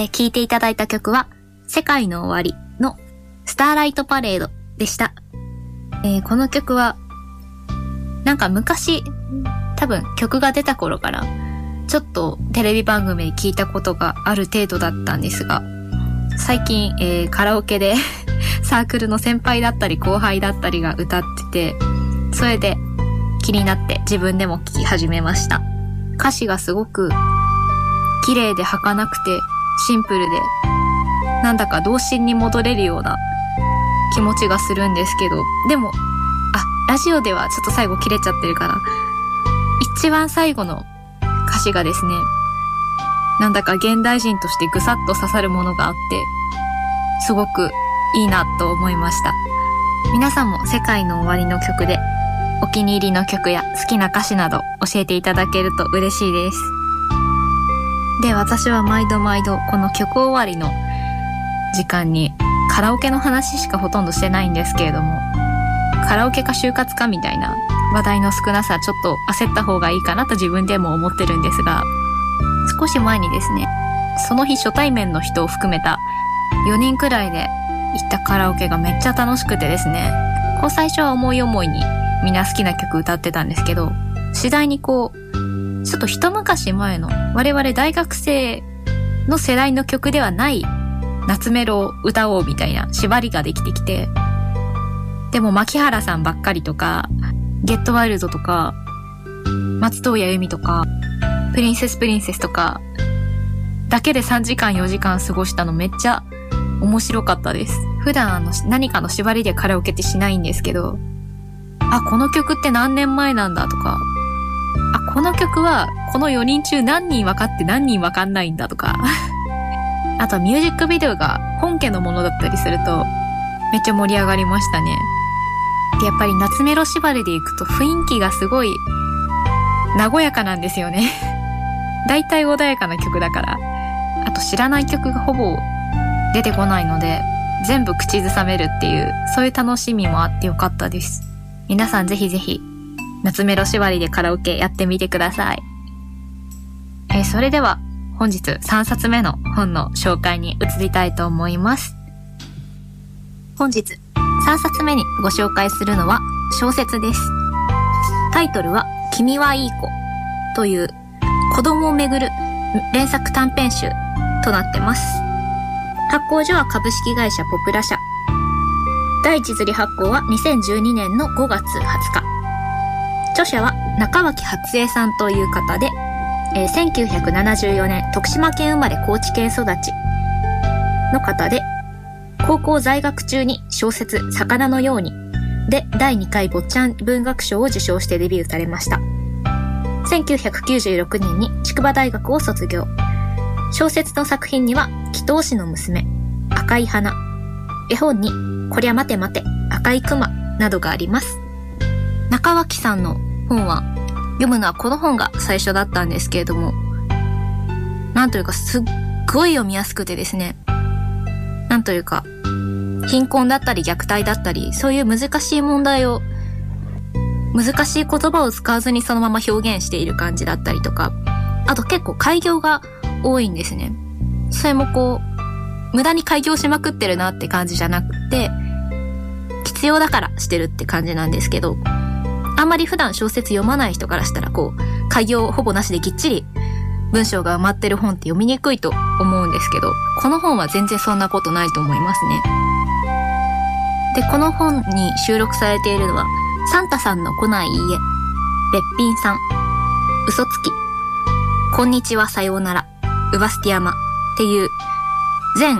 聴いていただいた曲は世界の終わりのスターライトパレードでした。この曲はなんか昔多分曲が出た頃からちょっとテレビ番組で聞いたことがある程度だったんですが、最近、カラオケでサークルの先輩だったり後輩だったりが歌ってて、それで気になって自分でも聴き始めました。歌詞がすごく綺麗で儚くてシンプルで、なんだか童心に戻れるような気持ちがするんですけど、でもラジオではちょっと最後切れちゃってるから、一番最後の歌詞がですね、なんだか現代人としてぐさっと刺さるものがあって、すごくいいなと思いました。皆さんも世界の終わりの曲でお気に入りの曲や好きな歌詞など教えていただけると嬉しいです。で、私は毎度この曲終わりの時間にカラオケの話しかほとんどしてないんですけれども、カラオケか就活かみたいな話題の少なさ、ちょっと焦った方がいいかなと自分でも思ってるんですが、少し前にですね、その日初対面の人を含めた4人くらいで行ったカラオケがめっちゃ楽しくてですね、最初は思い思いにみんな好きな曲歌ってたんですけど、次第にちょっと一昔前の我々大学生の世代の曲ではない夏メロを歌おうみたいな縛りができてきて、でも牧原さんばっかりとか、ゲットワイルドとか、松任谷由実とか、プリンセスとかだけで3時間4時間過ごしたのめっちゃ面白かったです。普段何かの縛りでカラオケってしないんですけど、この曲って何年前なんだとか、この曲はこの4人中何人分かって何人分かんないんだとかあとミュージックビデオが本家のものだったりするとめっちゃ盛り上がりましたね。で、やっぱり夏メロ縛りでいくと雰囲気がすごい和やかなんですよねだいたい穏やかな曲だから、あと知らない曲がほぼ出てこないので全部口ずさめるっていう、そういう楽しみもあってよかったです。皆さんぜひぜひ夏メロ縛りでカラオケやってみてください。それでは本日3冊目の本の紹介に移りたいと思います。本日3冊目にご紹介するのは小説です。タイトルは君はいい子という子供をめぐる連作短編集となってます。発行所は株式会社ポプラ社。第一釣り発行は2012年の5月20日。著者は中脇初江さんという方で、1974年徳島県生まれ高知県育ちの方で、高校在学中に小説魚のようにで第2回坊ちゃん文学賞を受賞してデビューされました。1996年に筑波大学を卒業。小説の作品には祈祷師の娘、赤い花、絵本にこりゃ待て待て、赤い熊などがあります。中脇さんの本は読むのはこの本が最初だったんですけれども、なんというかすっごい読みやすくてですね、なんというか貧困だったり虐待だったり、そういう難しい問題を難しい言葉を使わずにそのまま表現している感じだったりとか、あと結構改行が多いんですね。それも無駄に改行しまくってるなって感じじゃなくて、必要だからしてるって感じなんですけど、あんまり普段小説読まない人からしたら改行ほぼなしでぎっちり文章が埋まってる本って読みにくいと思うんですけど、この本は全然そんなことないと思いますね。で、この本に収録されているのはサンタさんの来ない家、べっぴんさん、嘘つき、こんにちはさようなら、ウバスティアマっていう全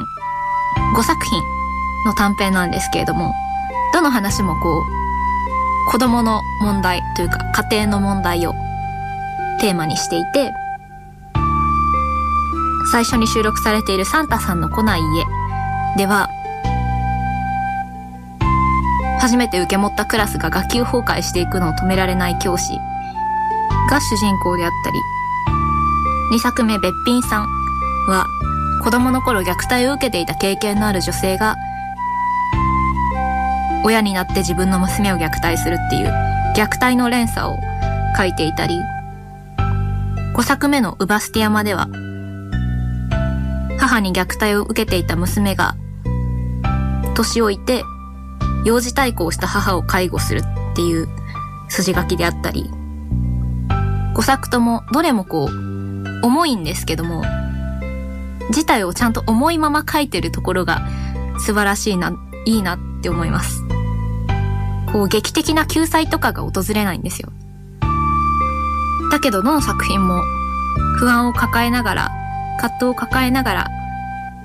5作品の短編なんですけれども、どの話も子供の問題というか家庭の問題をテーマにしていて、最初に収録されているサンタさんの来ない家では、初めて受け持ったクラスが学級崩壊していくのを止められない教師が主人公であったり、2作目べっぴんさんは子供の頃虐待を受けていた経験のある女性が親になって自分の娘を虐待するっていう虐待の連鎖を書いていたり、5作目のウバスティアマでは母に虐待を受けていた娘が年老いて幼児対抗した母を介護するっていう筋書きであったり、5作ともどれも重いんですけども、事態をちゃんと重いまま書いてるところが素晴らしいな、いいなって思います。劇的な救済とかが訪れないんですよ。だけどどの作品も不安を抱えながら、葛藤を抱えながら